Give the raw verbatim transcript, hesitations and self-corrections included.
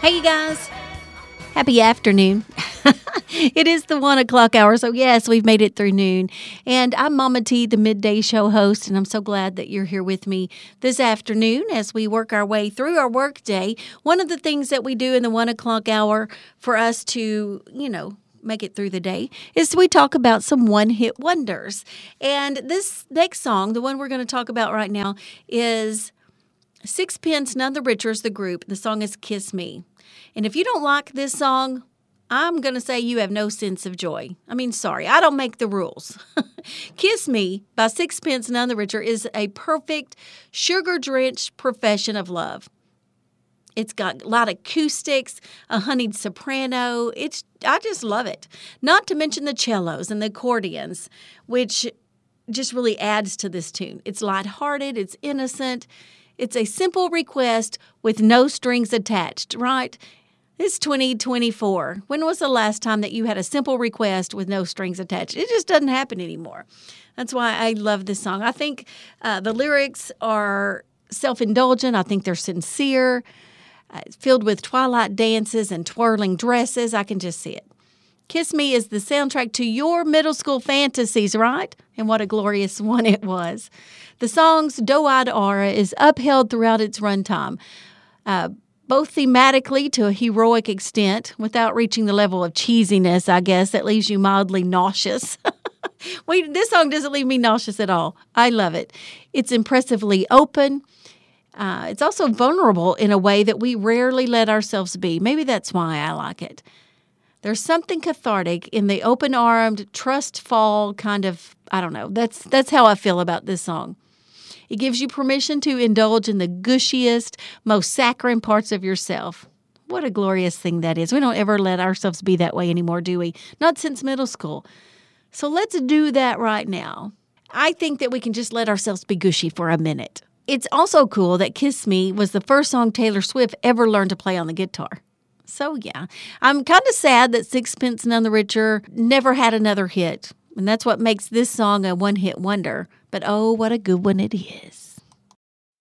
Hey, you guys. Happy afternoon. It is the one o'clock hour, so yes, we've made it through noon. And I'm Mama T, the midday show host, and I'm so glad that you're here with me this afternoon as we work our way through our work day. One of the things that we do in the one o'clock hour for us to, you know, make it through the day is we talk about some one-hit wonders. And this next song, the one we're going to talk about right now, is Sixpence None the Richer is the group. The song is Kiss Me. And if you don't like this song, I'm going to say you have no sense of joy. I mean, sorry, I don't make the rules. Kiss Me by Sixpence None the Richer is a perfect sugar-drenched profession of love. It's got a lot of acoustics, a honeyed soprano. It's I just love it. Not to mention the cellos and the accordions, which just really adds to this tune. It's lighthearted, it's innocent. It's a simple request with no strings attached, right? It's twenty twenty-four. When was the last time that you had a simple request with no strings attached? It just doesn't happen anymore. That's why I love this song. I think uh, the lyrics are self-indulgent. I think they're sincere, uh, filled with twilight dances and twirling dresses. I can just see it. Kiss Me is the soundtrack to your middle school fantasies, right? And what a glorious one it was. The song's doe-eyed aura is upheld throughout its runtime, uh, both thematically to a heroic extent, without reaching the level of cheesiness, I guess, that leaves you mildly nauseous. Wait, this song doesn't leave me nauseous at all. I love it. It's impressively open. Uh, it's also vulnerable in a way that we rarely let ourselves be. Maybe that's why I like it. There's something cathartic in the open-armed, trust-fall kind of, I don't know, that's that's how I feel about this song. It gives you permission to indulge in the gushiest, most saccharine parts of yourself. What a glorious thing that is. We don't ever let ourselves be that way anymore, do we? Not since middle school. So let's do that right now. I think that we can just let ourselves be gushy for a minute. It's also cool that Kiss Me was the first song Taylor Swift ever learned to play on the guitar. So, yeah, I'm kind of sad that Sixpence None the Richer never had another hit. And that's what makes this song a one-hit wonder. But oh, what a good one it is.